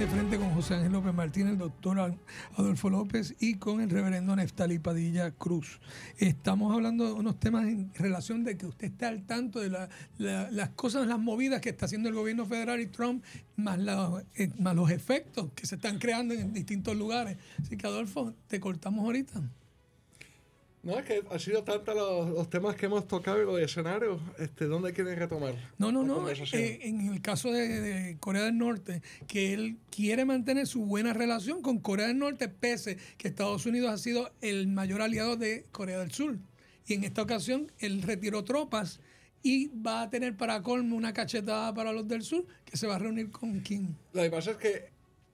de frente con José Ángel López Martínez, el doctor Adolfo López y con el reverendo Neftalí Padilla Cruz. Estamos hablando de unos temas en relación de que usted está al tanto de las cosas, las movidas que está haciendo el gobierno federal y Trump, más los efectos que se están creando en distintos lugares. Así que, Adolfo, te cortamos ahorita. No, es que han sido tantos los temas que hemos tocado y los escenarios. ¿Dónde quieren retomar? No. En el caso de Corea del Norte, que él quiere mantener su buena relación con Corea del Norte, pese que Estados Unidos ha sido el mayor aliado de Corea del Sur. Y en esta ocasión, él retiró tropas y va a tener para colmo una cachetada para los del sur, que se va a reunir con Kim. Lo que pasa es que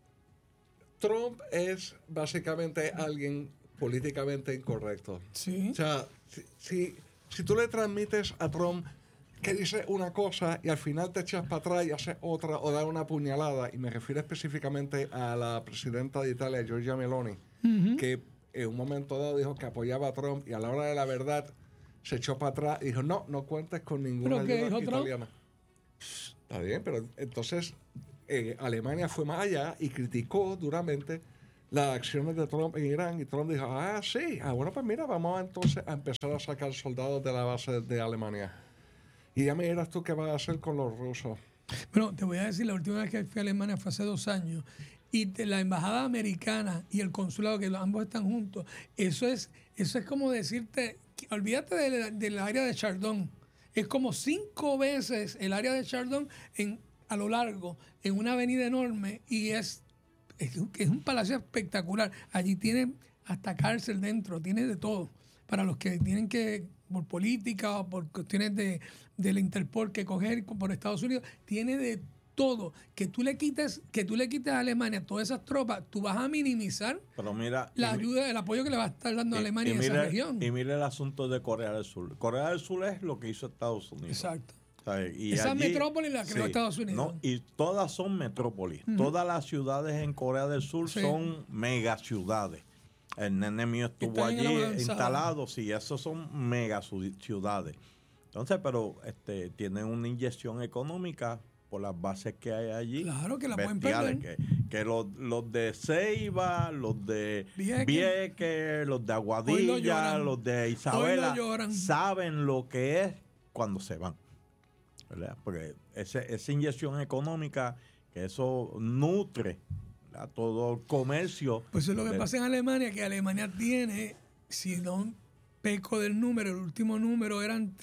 Trump es básicamente alguien políticamente incorrecto. Sí. O sea, si tú le transmites a Trump que dice una cosa y al final te echas para atrás y haces otra o da una puñalada, y me refiero específicamente a la presidenta de Italia, Giorgia Meloni, que en un momento dado dijo que apoyaba a Trump y a la hora de la verdad se echó para atrás y dijo, no cuentes con ninguna ayuda italiana. Está bien, pero entonces Alemania fue más allá y criticó duramente las acciones de Trump en Irán, y Trump dijo, sí, bueno, pues mira, vamos entonces a empezar a sacar soldados de la base de Alemania. Y ya me dirás tú qué vas a hacer con los rusos. Bueno, te voy a decir, la última vez que fui a Alemania fue hace 2 años, y la embajada americana y el consulado, que ambos están juntos, eso es como decirte, olvídate del área de Chardon, es como 5 veces el área de Chardon a lo largo, en una avenida enorme, y es un palacio espectacular. Allí tiene hasta cárcel dentro, tiene de todo. Para los que tienen que, por política o por cuestiones del Interpol, que coger por Estados Unidos, tiene de todo. Que tú le quites a Alemania todas esas tropas, tú vas a minimizar ayuda, el apoyo que le va a estar dando a Alemania en esa región. Y mire el asunto de Corea del Sur. Corea del Sur es lo que hizo Estados Unidos. Exacto. Y esa allí, metrópoli la creó Estados Unidos. No, y todas son metrópolis. Todas las ciudades en Corea del Sur son megaciudades. El nene mío estuvo allí instalado. Sí, esos son megaciudades. Entonces, pero tienen una inyección económica por las bases que hay allí. Claro, que la pueden perder. Que los de Ceiba, los de Vieques, los de Aguadilla, los de Isabela, saben lo que es cuando se van. ¿Verdad? Porque esa inyección económica, que eso nutre a todo el comercio. Pues eso es lo que pasa en Alemania, que Alemania tiene, si no peco del número, el último número eran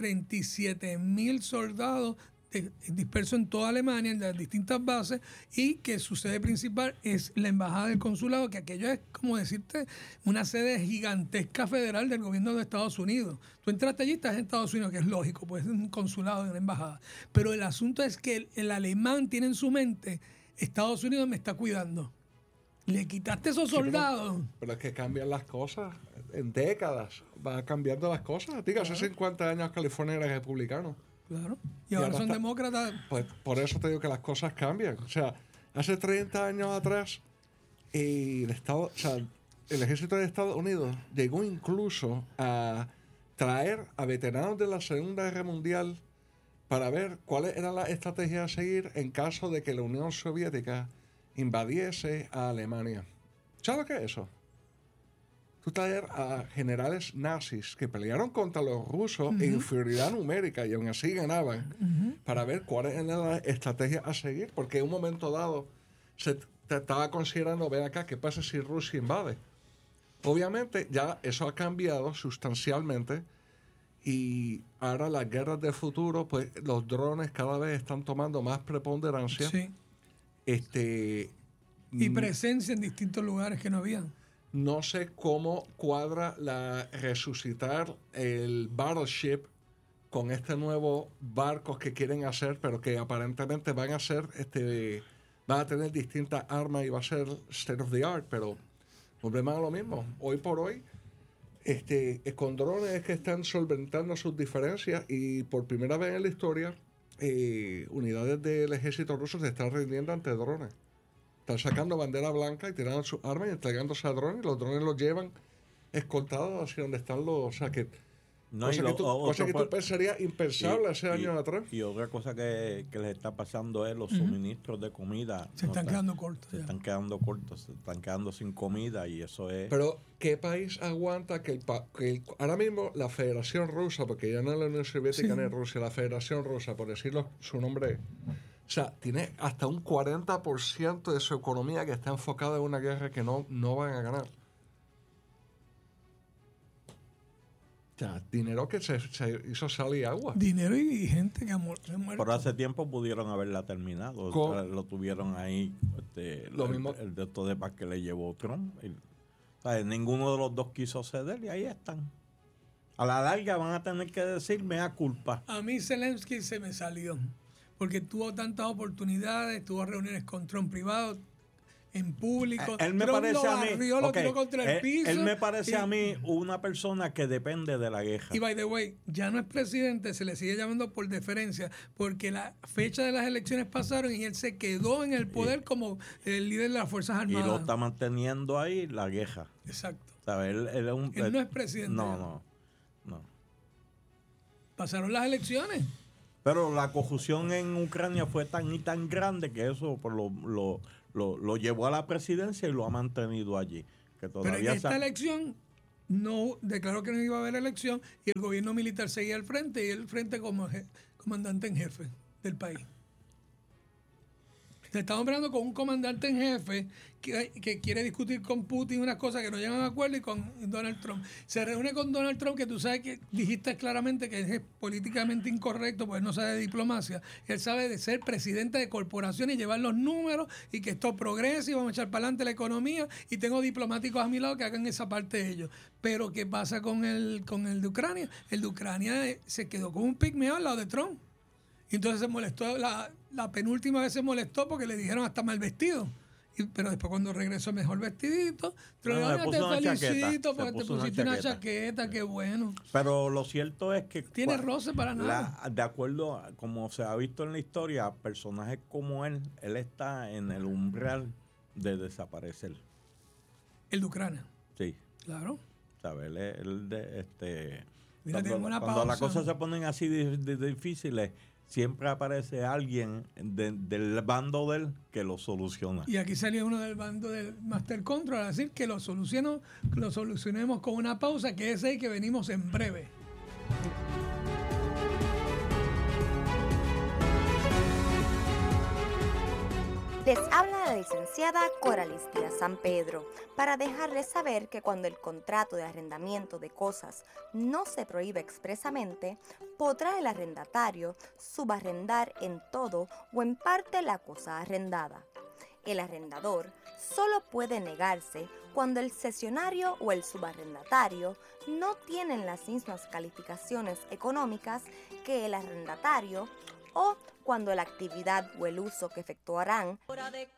37,000 soldados dispersos en toda Alemania, en las distintas bases, y que su sede principal es la embajada del consulado, que aquello es como decirte una sede gigantesca federal del gobierno de Estados Unidos. Tú entraste allí, estás en Estados Unidos, que es lógico, pues es un consulado de una embajada. Pero el asunto es que el alemán tiene en su mente, Estados Unidos me está cuidando. Le quitaste esos soldados. Pero es que cambian las cosas en décadas, va cambiando las cosas. Diga, hace 50 años California era republicano. Claro. Y ahora son demócratas. Pues por eso te digo que las cosas cambian. O sea, hace 30 años atrás, el ejército de Estados Unidos llegó incluso a traer a veteranos de la Segunda Guerra Mundial para ver cuáles eran las estrategias a seguir en caso de que la Unión Soviética invadiese a Alemania. ¿Sabes lo que es eso? Tú traer a generales nazis que pelearon contra los rusos en inferioridad numérica y aún así ganaban, para ver cuáles eran las estrategias a seguir, porque en un momento dado se estaba considerando, ven acá, ¿qué pasa si Rusia invade? Obviamente ya eso ha cambiado sustancialmente, y ahora las guerras del futuro, pues los drones cada vez están tomando más preponderancia. Sí. Y presencia en distintos lugares que no habían. No sé cómo cuadra resucitar el Battleship con nuevo barcos que quieren hacer, pero que aparentemente van a ser, van a tener distintas armas y va a ser state of the art, pero volvemos a lo mismo. Hoy por hoy, con drones que están solventando sus diferencias, y por primera vez en la historia, unidades del ejército ruso se están rindiendo ante drones. Están sacando bandera blanca y tirando sus armas y entregándose a drones, y los drones los llevan escoltados hacia donde están los... O sea que No, cosa que tú pensarías impensable hace años atrás. Y otra cosa que les está pasando es los suministros de comida. Se están quedando cortos. Se están quedando cortos, se están quedando sin comida y eso es... Pero, ¿qué país aguanta que ahora mismo la Federación Rusa, porque ya no es la Unión Soviética ni Rusia, la Federación Rusa, por decirlo su nombre, o sea, tiene hasta un 40% de su economía que está enfocada en una guerra que no van a ganar? O sea, dinero que se hizo sal y agua. Dinero y gente que ha muerto. Por hace tiempo pudieron haberla terminado. Lo tuvieron ahí. Lo mismo. El de esto de paz que le llevó Trump. Ninguno de los dos quiso ceder y ahí están. A la larga van a tener que decir mea culpa. A mí Zelensky se me salió. Porque tuvo tantas oportunidades, tuvo reuniones con Trump privado, en público. Él me Trump parece lo a mí, barrió, lo tiró contra el piso. Él me parece a mí una persona que depende de la guerra. Y by the way, ya no es presidente, se le sigue llamando por deferencia, porque la fecha de las elecciones pasaron y él se quedó en el poder como el líder de las Fuerzas Armadas. Y lo está manteniendo ahí la guerra. Exacto. ¿Sabes? Él no es presidente. No. Pasaron las elecciones. Pero la confusión en Ucrania fue tan y tan grande que eso por lo llevó a la presidencia y lo ha mantenido allí. Que todavía pero en esta elección no declaró que no iba a haber elección y el gobierno militar seguía al frente y el frente como comandante en jefe del país. Se estamos hablando con un comandante en jefe que quiere discutir con Putin unas cosas que no llegan a acuerdo y con Donald Trump. Se reúne con Donald Trump, que tú sabes que dijiste claramente que es políticamente incorrecto porque no sabe de diplomacia. Él sabe de ser presidente de corporaciones y llevar los números y que esto progrese y vamos a echar para adelante la economía y tengo diplomáticos a mi lado que hagan esa parte de ellos. Pero ¿qué pasa con el de Ucrania? El de Ucrania se quedó como un pigmeo al lado de Trump. Y entonces se molestó, la penúltima vez se molestó porque le dijeron hasta mal vestido. Pero después cuando regresó mejor vestidito, te felicito porque te pusiste una chaqueta, qué bueno. Pero lo cierto es que... Tiene roce para nada. De acuerdo a como se ha visto en la historia, personajes como él está en el umbral de desaparecer. El de Ucrania. Sí. Claro. ¿Sabes? Mira, cuando las cosas se ponen así de difíciles, siempre aparece alguien del bando de él que lo soluciona. Y aquí salió uno del bando del Master Control a decir que lo solucionemos con una pausa, que es ahí que venimos en breve. Les habla la licenciada Coralis Díaz San Pedro para dejarles saber que cuando el contrato de arrendamiento de cosas no se prohíbe expresamente, podrá el arrendatario subarrendar en todo o en parte la cosa arrendada. El arrendador solo puede negarse cuando el cesionario o el subarrendatario no tienen las mismas calificaciones económicas que el arrendatario o cuando la actividad o el uso que efectuarán